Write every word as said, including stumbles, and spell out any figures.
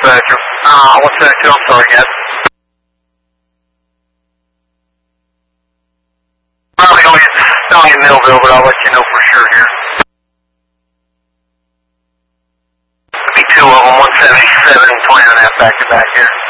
sector? Uh, what sector? I'm sorry, guys. Probably going to Stoney and Millville, but I'll let you know for sure here. There'll be two of them, one seventy-seven, twenty and a half back to back here.